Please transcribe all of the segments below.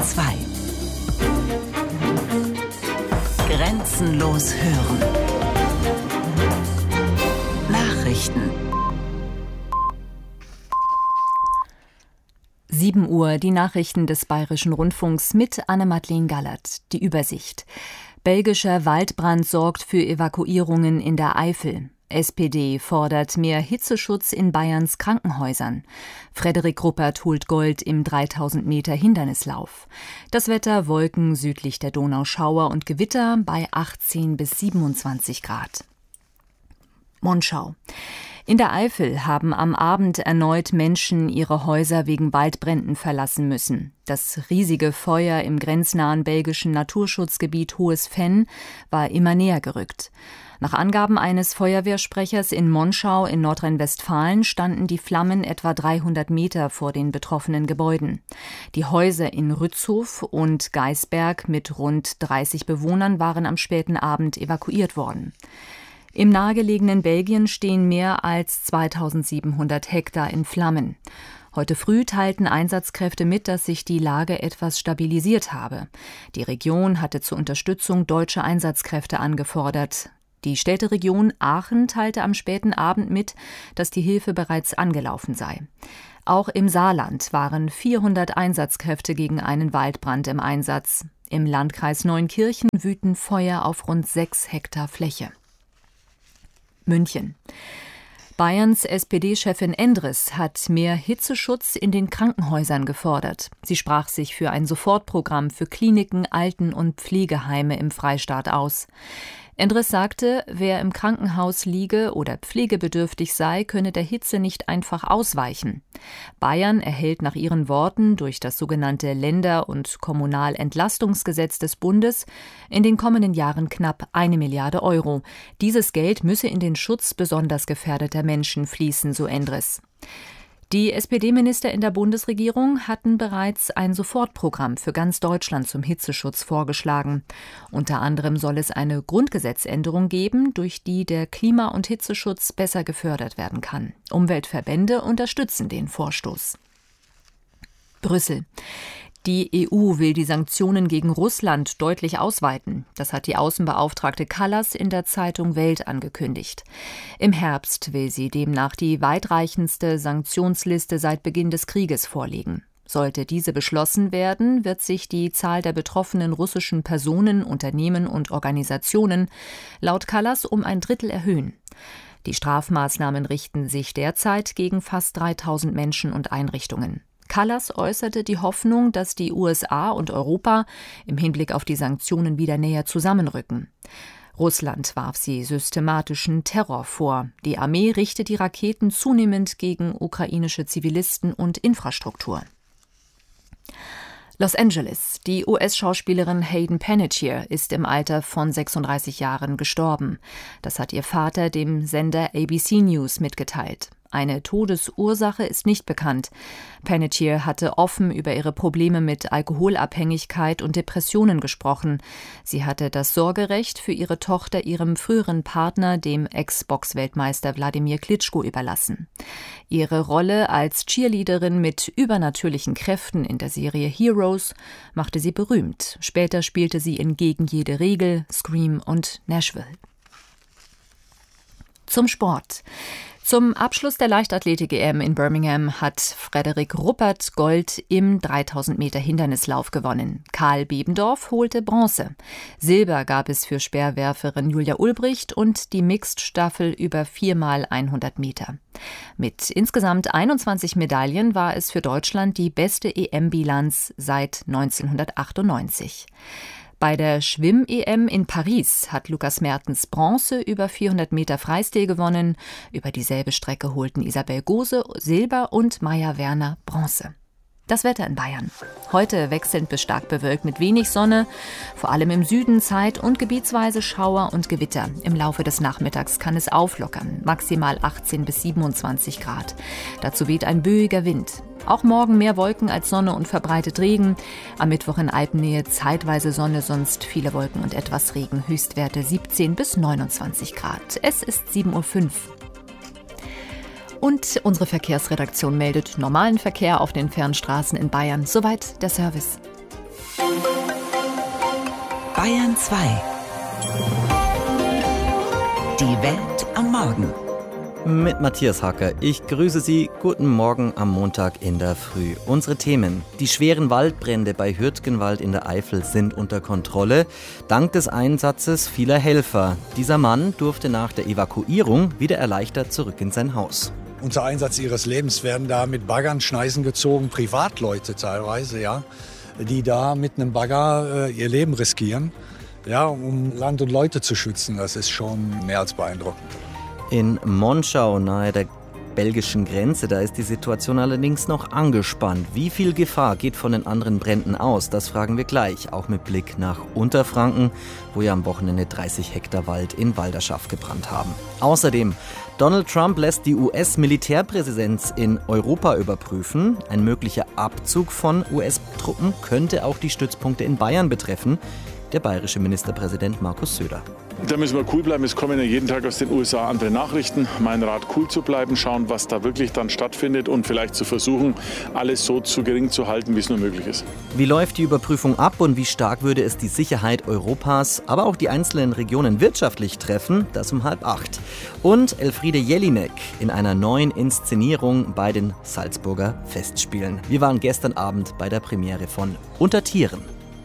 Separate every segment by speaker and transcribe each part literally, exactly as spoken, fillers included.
Speaker 1: zwei. Grenzenlos hören. Nachrichten.
Speaker 2: sieben Uhr, die Nachrichten des Bayerischen Rundfunks mit Anne-Madeleine Gallert. Die Übersicht. Belgischer Waldbrand sorgt für Evakuierungen in der Eifel. S P D fordert mehr Hitzeschutz in Bayerns Krankenhäusern. Frederik Ruppert holt Gold im dreitausend Meter Hindernislauf. Das Wetter: Wolken südlich der Donau, Schauer und Gewitter bei achtzehn bis siebenundzwanzig Grad. Monschau. In der Eifel haben am Abend erneut Menschen ihre Häuser wegen Waldbränden verlassen müssen. Das riesige Feuer im grenznahen belgischen Naturschutzgebiet Hohes Venn war immer näher gerückt. Nach Angaben eines Feuerwehrsprechers in Monschau in Nordrhein-Westfalen standen die Flammen etwa dreihundert Meter vor den betroffenen Gebäuden. Die Häuser in Rützhof und Geisberg mit rund dreißig Bewohnern waren am späten Abend evakuiert worden. Im nahegelegenen Belgien stehen mehr als zweitausendsiebenhundert Hektar in Flammen. Heute früh teilten Einsatzkräfte mit, dass sich die Lage etwas stabilisiert habe. Die Region hatte zur Unterstützung deutsche Einsatzkräfte angefordert. Die Städteregion Aachen teilte am späten Abend mit, dass die Hilfe bereits angelaufen sei. Auch im Saarland waren vierhundert Einsatzkräfte gegen einen Waldbrand im Einsatz. Im Landkreis Neunkirchen wüten Feuer auf rund sechs Hektar Fläche. München. Bayerns S P D-Chefin Endres hat mehr Hitzeschutz in den Krankenhäusern gefordert. Sie sprach sich für ein Sofortprogramm für Kliniken, Alten- und Pflegeheime im Freistaat aus. Endres sagte, wer im Krankenhaus liege oder pflegebedürftig sei, könne der Hitze nicht einfach ausweichen. Bayern erhält nach ihren Worten durch das sogenannte Länder- und Kommunalentlastungsgesetz des Bundes in den kommenden Jahren knapp eine Milliarde Euro. Dieses Geld müsse in den Schutz besonders gefährdeter Menschen fließen, so Endres. Die S P D-Minister in der Bundesregierung hatten bereits ein Sofortprogramm für ganz Deutschland zum Hitzeschutz vorgeschlagen. Unter anderem soll es eine Grundgesetzänderung geben, durch die der Klima- und Hitzeschutz besser gefördert werden kann. Umweltverbände unterstützen den Vorstoß. Brüssel. Die E U will die Sanktionen gegen Russland deutlich ausweiten. Das hat die Außenbeauftragte Kallas in der Zeitung Welt angekündigt. Im Herbst will sie demnach die weitreichendste Sanktionsliste seit Beginn des Krieges vorlegen. Sollte diese beschlossen werden, wird sich die Zahl der betroffenen russischen Personen, Unternehmen und Organisationen laut Kallas um ein Drittel erhöhen. Die Strafmaßnahmen richten sich derzeit gegen fast dreitausend Menschen und Einrichtungen. Kallas äußerte die Hoffnung, dass die U S A und Europa im Hinblick auf die Sanktionen wieder näher zusammenrücken. Russland warf sie systematischen Terror vor. Die Armee richtet die Raketen zunehmend gegen ukrainische Zivilisten und Infrastruktur. Los Angeles. Die U S-Schauspielerin Hayden Panettiere ist im Alter von sechsunddreißig Jahren gestorben. Das hat ihr Vater dem Sender A B C News mitgeteilt. Eine Todesursache ist nicht bekannt. Panettiere hatte offen über ihre Probleme mit Alkoholabhängigkeit und Depressionen gesprochen. Sie hatte das Sorgerecht für ihre Tochter ihrem früheren Partner, dem Ex-Box-Weltmeister Wladimir Klitschko, überlassen. Ihre Rolle als Cheerleaderin mit übernatürlichen Kräften in der Serie Heroes machte sie berühmt. Später spielte sie in Gegen jede Regel, Scream und Nashville. Zum Sport. Zum Abschluss der Leichtathletik-E M in Birmingham hat Frederik Ruppert Gold im dreitausend Meter Hindernislauf gewonnen. Karl Bebendorf holte Bronze. Silber gab es für Speerwerferin Julia Ulbricht und die Mixed-Staffel über vier mal hundert Meter. Mit insgesamt einundzwanzig Medaillen war es für Deutschland die beste E M-Bilanz seit neunzehnhundertachtundneunzig. Bei der Schwimm-E M in Paris hat Lukas Mertens Bronze über vierhundert Meter Freistil gewonnen. Über dieselbe Strecke holten Isabel Gose Silber und Maja Werner Bronze. Das Wetter in Bayern. Heute wechselnd bis stark bewölkt mit wenig Sonne, vor allem im Süden Zeit- und gebietsweise Schauer und Gewitter. Im Laufe des Nachmittags kann es auflockern, maximal achtzehn bis siebenundzwanzig Grad. Dazu weht ein böiger Wind. Auch morgen mehr Wolken als Sonne und verbreitet Regen. Am Mittwoch in Alpennähe zeitweise Sonne, sonst viele Wolken und etwas Regen. Höchstwerte siebzehn bis neunundzwanzig Grad. Es ist sieben Uhr fünf. Und unsere Verkehrsredaktion meldet normalen Verkehr auf den Fernstraßen in Bayern. Soweit der Service.
Speaker 1: Bayern zwei. Die Welt am Morgen.
Speaker 3: Mit Matthias Hacker. Ich grüße Sie. Guten Morgen am Montag in der Früh. Unsere Themen. Die schweren Waldbrände bei Hürtgenwald in der Eifel sind unter Kontrolle, dank des Einsatzes vieler Helfer. Dieser Mann durfte nach der Evakuierung wieder erleichtert zurück in sein Haus.
Speaker 4: Unter Einsatz ihres Lebens werden da mit Baggern Schneisen gezogen, Privatleute teilweise, ja, die da mit einem Bagger äh, ihr Leben riskieren, ja, um Land und Leute zu schützen. Das ist schon mehr als beeindruckend.
Speaker 3: In Monschau, nahe der belgischen Grenze, da ist die Situation allerdings noch angespannt. Wie viel Gefahr geht von den anderen Bränden aus? Das fragen wir gleich, auch mit Blick nach Unterfranken, wo ja am Wochenende dreißig Hektar Wald in Walderschaft gebrannt haben. Außerdem, Donald Trump lässt die U S-Militärpräsenz in Europa überprüfen. Ein möglicher Abzug von U S-Truppen könnte auch die Stützpunkte in Bayern betreffen. Der bayerische Ministerpräsident Markus Söder.
Speaker 5: Da müssen wir cool bleiben. Es kommen ja jeden Tag aus den U S A andere Nachrichten. Mein Rat, cool zu bleiben, schauen, was da wirklich dann stattfindet und vielleicht zu versuchen, alles so zu gering zu halten, wie es nur möglich ist.
Speaker 3: Wie läuft die Überprüfung ab und wie stark würde es die Sicherheit Europas, aber auch die einzelnen Regionen wirtschaftlich treffen? Das um halb acht. Und Elfriede Jelinek in einer neuen Inszenierung bei den Salzburger Festspielen. Wir waren gestern Abend bei der Premiere von Unter Tieren.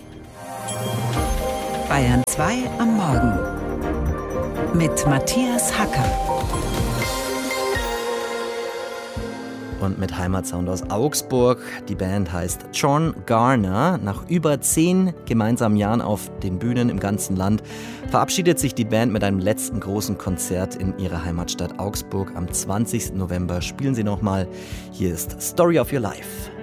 Speaker 1: Bayern zwei am Morgen mit Matthias Hacker.
Speaker 3: Und mit Heimatsound aus Augsburg. Die Band heißt John Garner. Nach über zehn gemeinsamen Jahren auf den Bühnen im ganzen Land verabschiedet sich die Band mit einem letzten großen Konzert in ihrer Heimatstadt Augsburg. Am zwanzigsten November spielen sie nochmal. Hier ist Story of Your Life.